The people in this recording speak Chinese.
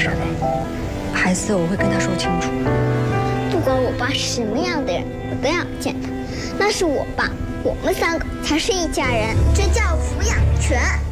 事吧？ 孩子，我会跟他说清楚。 不管我爸是什么样的人，我都要见他。那是我爸，我们3个才是一家人，这叫抚养权。